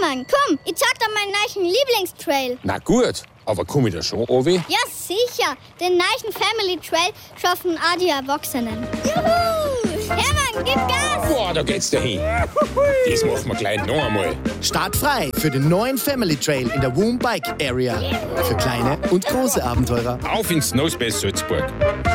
Hermann, komm, ich zeig dir meinen neuen Lieblingstrail. Na gut, aber komm ich da schon runter? Ja, sicher. Den neuen Family Trail schaffen auch die Erwachsenen. Juhu! Hermann, gib Gas! Boah, da geht's dahin. Das machen wir gleich noch einmal. Startfrei für den neuen Family Trail in der Woom Bike Area. Für kleine und große Abenteurer. Auf ins Snowspace Salzburg.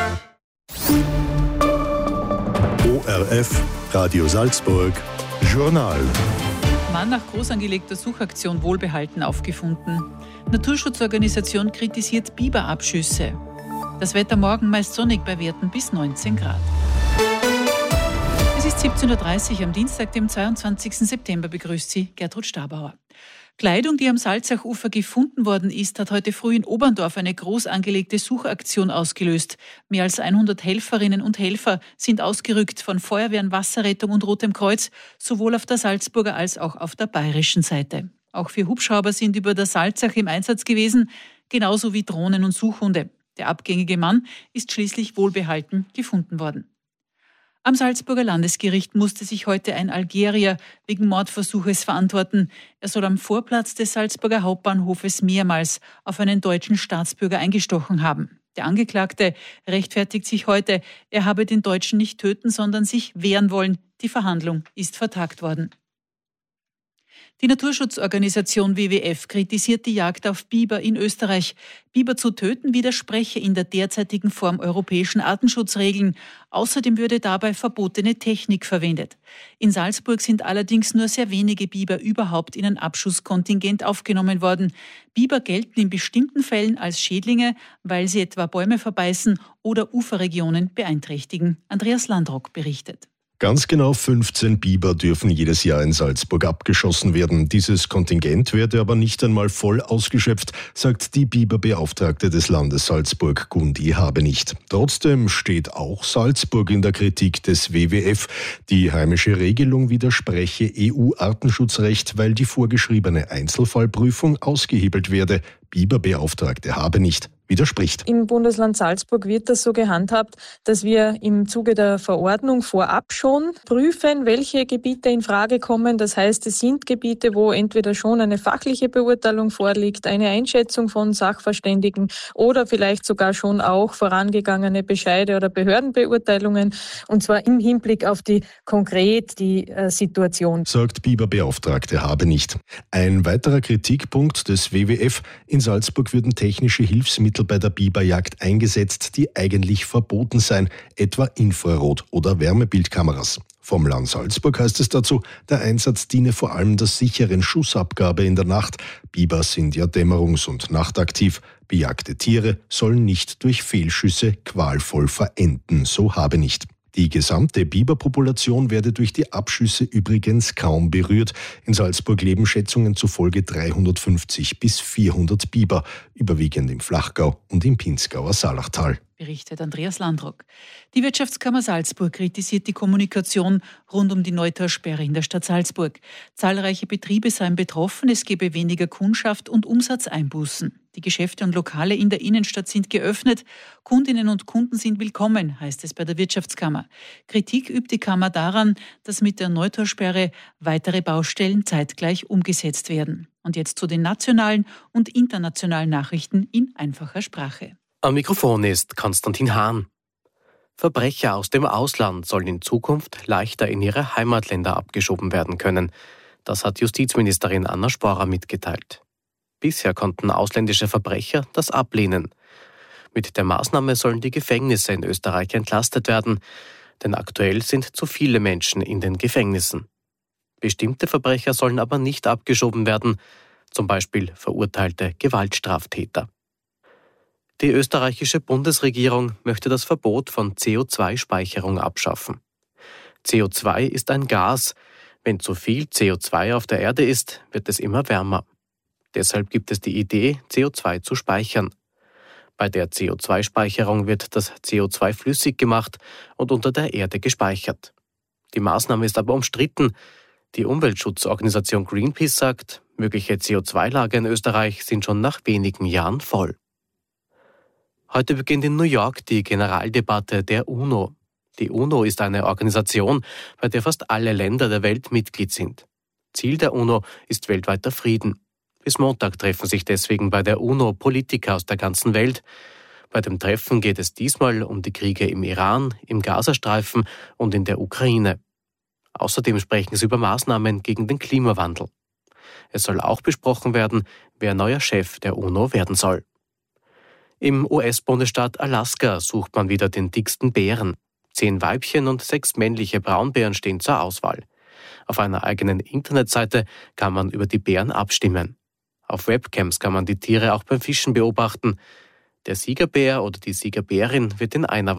ORF, Radio Salzburg, Journal. Mann nach groß angelegter Suchaktion wohlbehalten aufgefunden. Naturschutzorganisation kritisiert Biberabschüsse. Das Wetter morgen meist sonnig bei Werten bis 19 Grad. Es ist 17.30 Uhr am Dienstag, dem 22. September, begrüßt Sie Gertrud Stabauer. Kleidung, die am Salzachufer gefunden worden ist, hat heute früh in Oberndorf eine groß angelegte Suchaktion ausgelöst. Mehr als 100 Helferinnen und Helfer sind ausgerückt von Feuerwehren, Wasserrettung und Rotem Kreuz, sowohl auf der Salzburger als auch auf der bayerischen Seite. Auch 4 Hubschrauber sind über der Salzach im Einsatz gewesen, genauso wie Drohnen und Suchhunde. Der abgängige Mann ist schließlich wohlbehalten gefunden worden. Am Salzburger Landesgericht musste sich heute ein Algerier wegen Mordversuches verantworten. Er soll am Vorplatz des Salzburger Hauptbahnhofes mehrmals auf einen deutschen Staatsbürger eingestochen haben. Der Angeklagte rechtfertigt sich heute, er habe den Deutschen nicht töten, sondern sich wehren wollen. Die Verhandlung ist vertagt worden. Die Naturschutzorganisation WWF kritisiert die Jagd auf Biber in Österreich. Biber zu töten widerspreche in der derzeitigen Form europäischen Artenschutzregeln. Außerdem würde dabei verbotene Technik verwendet. In Salzburg sind allerdings nur sehr wenige Biber überhaupt in ein Abschusskontingent aufgenommen worden. Biber gelten in bestimmten Fällen als Schädlinge, weil sie etwa Bäume verbeißen oder Uferregionen beeinträchtigen. Andreas Landrock berichtet. Ganz genau 15 Biber dürfen jedes Jahr in Salzburg abgeschossen werden. Dieses Kontingent werde aber nicht einmal voll ausgeschöpft, sagt die Biberbeauftragte des Landes Salzburg, Gundi Habenicht. Trotzdem steht auch Salzburg in der Kritik des WWF. Die heimische Regelung widerspreche EU-Artenschutzrecht, weil die vorgeschriebene Einzelfallprüfung ausgehebelt werde. Biberbeauftragte Habenicht widerspricht. Im Bundesland Salzburg wird das so gehandhabt, dass wir im Zuge der Verordnung vorab schon prüfen, welche Gebiete in Frage kommen. Das heißt, es sind Gebiete, wo entweder schon eine fachliche Beurteilung vorliegt, eine Einschätzung von Sachverständigen oder vielleicht sogar schon auch vorangegangene Bescheide oder Behördenbeurteilungen, und zwar im Hinblick auf die Situation. Sagt Biberbeauftragte Habenicht. Ein weiterer Kritikpunkt des WWF: In Salzburg würden technische Hilfsmittel bei der Biberjagd eingesetzt, die eigentlich verboten seien, etwa Infrarot- oder Wärmebildkameras. Vom Land Salzburg heißt es dazu, der Einsatz diene vor allem der sicheren Schussabgabe in der Nacht. Biber sind ja dämmerungs- und nachtaktiv. Bejagte Tiere sollen nicht durch Fehlschüsse qualvoll verenden, so Habenicht. Die gesamte Biberpopulation werde durch die Abschüsse übrigens kaum berührt. In Salzburg leben Schätzungen zufolge 350 bis 400 Biber, überwiegend im Flachgau und im Pinzgauer Salachtal. Berichtet Andreas Landrock. Die Wirtschaftskammer Salzburg kritisiert die Kommunikation rund um die Neutorsperre in der Stadt Salzburg. Zahlreiche Betriebe seien betroffen, es gebe weniger Kundschaft und Umsatzeinbußen. Die Geschäfte und Lokale in der Innenstadt sind geöffnet. Kundinnen und Kunden sind willkommen, heißt es bei der Wirtschaftskammer. Kritik übt die Kammer daran, dass mit der Neutorsperre weitere Baustellen zeitgleich umgesetzt werden. Und jetzt zu den nationalen und internationalen Nachrichten in einfacher Sprache. Am Mikrofon ist Konstantin Hahn. Verbrecher aus dem Ausland sollen in Zukunft leichter in ihre Heimatländer abgeschoben werden können. Das hat Justizministerin Anna Sporer mitgeteilt. Bisher konnten ausländische Verbrecher das ablehnen. Mit der Maßnahme sollen die Gefängnisse in Österreich entlastet werden, denn aktuell sind zu viele Menschen in den Gefängnissen. Bestimmte Verbrecher sollen aber nicht abgeschoben werden, zum Beispiel verurteilte Gewaltstraftäter. Die österreichische Bundesregierung möchte das Verbot von CO2-Speicherung abschaffen. CO2 ist ein Gas. Wenn zu viel CO2 auf der Erde ist, wird es immer wärmer. Deshalb gibt es die Idee, CO2 zu speichern. Bei der CO2-Speicherung wird das CO2 flüssig gemacht und unter der Erde gespeichert. Die Maßnahme ist aber umstritten. Die Umweltschutzorganisation Greenpeace sagt, mögliche CO2-Lager in Österreich sind schon nach wenigen Jahren voll. Heute beginnt in New York die Generaldebatte der UNO. Die UNO ist eine Organisation, bei der fast alle Länder der Welt Mitglied sind. Ziel der UNO ist weltweiter Frieden. Bis Montag treffen sich deswegen bei der UNO Politiker aus der ganzen Welt. Bei dem Treffen geht es diesmal um die Kriege im Iran, im Gazastreifen und in der Ukraine. Außerdem sprechen sie über Maßnahmen gegen den Klimawandel. Es soll auch besprochen werden, wer neuer Chef der UNO werden soll. Im US-Bundesstaat Alaska sucht man wieder den dicksten Bären. 10 Weibchen und 6 männliche Braunbären stehen zur Auswahl. Auf einer eigenen Internetseite kann man über die Bären abstimmen. Auf Webcams kann man die Tiere auch beim Fischen beobachten. Der Siegerbär oder die Siegerbärin wird in einer